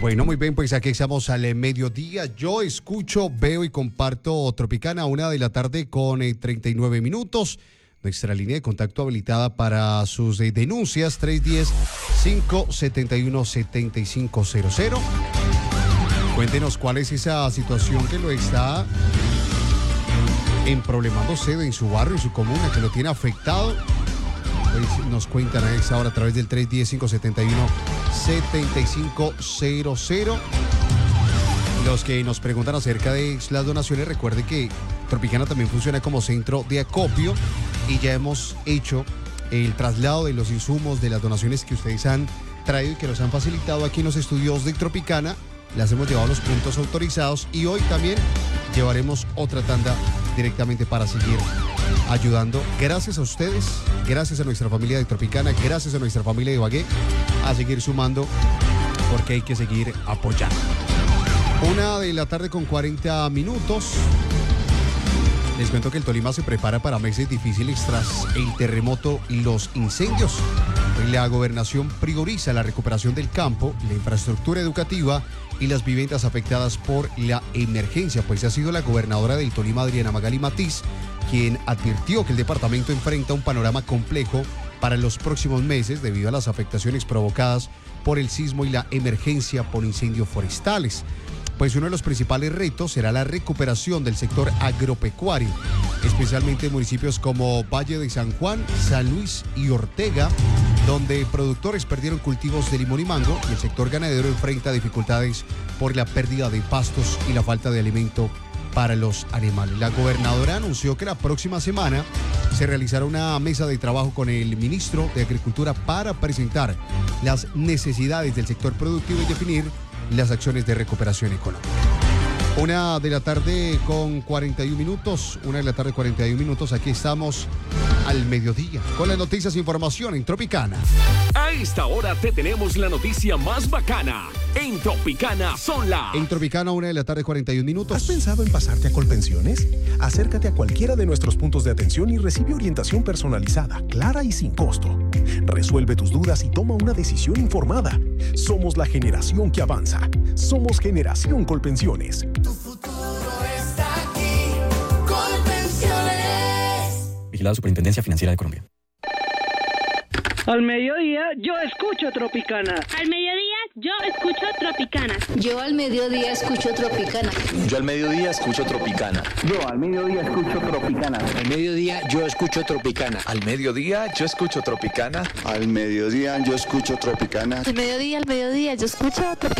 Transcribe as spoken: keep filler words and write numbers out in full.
Bueno, muy bien, pues aquí estamos al eh, mediodía. Yo escucho, veo y comparto Tropicana a una de la tarde con eh, treinta y nueve minutos. Nuestra línea de contacto habilitada para sus eh, denuncias, tres uno cero, cinco siete uno, siete cinco cero cero. Cuéntenos cuál es esa situación que lo está emproblemando usted en su barrio, en su comuna, que lo tiene afectado. Pues nos cuentan a esa hora a través del tres uno cero, cinco siete uno, siete cinco cero cero. Los que nos preguntan acerca de las donaciones, recuerde que Tropicana también funciona como centro de acopio y ya hemos hecho el traslado de los insumos de las donaciones que ustedes han traído y que nos han facilitado aquí en los estudios de Tropicana. Las hemos llevado a los puntos autorizados y hoy también llevaremos otra tanda directamente para seguir ayudando. Gracias a ustedes, gracias a nuestra familia de Tropicana, gracias a nuestra familia de Ibagué, a seguir sumando porque hay que seguir apoyando. Una de la tarde con cuarenta minutos. Les cuento que el Tolima se prepara para meses difíciles tras el terremoto y los incendios. La gobernación prioriza la recuperación del campo, la infraestructura educativa y las viviendas afectadas por la emergencia, pues ha sido la gobernadora del Tolima, Adriana Magali Matiz, quien advirtió que el departamento enfrenta un panorama complejo para los próximos meses debido a las afectaciones provocadas por el sismo y la emergencia por incendios forestales. Pues uno de los principales retos será la recuperación del sector agropecuario, especialmente en municipios como Valle de San Juan, San Luis y Ortega, donde productores perdieron cultivos de limón y mango y el sector ganadero enfrenta dificultades por la pérdida de pastos y la falta de alimento para los animales. La gobernadora anunció que la próxima semana se realizará una mesa de trabajo con el ministro de Agricultura para presentar las necesidades del sector productivo y definir las acciones de recuperación económica. Una de la tarde con cuarenta y un minutos, una de la tarde cuarenta y un minutos, aquí estamos al mediodía con las noticias e información en Tropicana. A esta hora te tenemos la noticia más bacana. En Tropicana son las... En Tropicana, una de la tarde cuarenta y un minutos. ¿Has pensado en pasarte a Colpensiones? Acércate a cualquiera de nuestros puntos de atención y recibe orientación personalizada, clara y sin costo. Resuelve tus dudas y toma una decisión informada. Somos la generación que avanza. Somos Generación Colpensiones. Tu futuro está aquí. Colpensiones. Vigilado Superintendencia Financiera de Colombia. Al mediodía yo escucho Tropicana. Al mediodía yo escucho Tropicana. Yo al mediodía escucho Tropicana. Yo al mediodía escucho Tropicana. Yo al mediodía escucho Tropicana. Al mediodía yo escucho Tropicana. Al mediodía yo escucho Tropicana. Al mediodía yo escucho Tropicana. Al mediodía, al mediodía yo escucho Tropicana.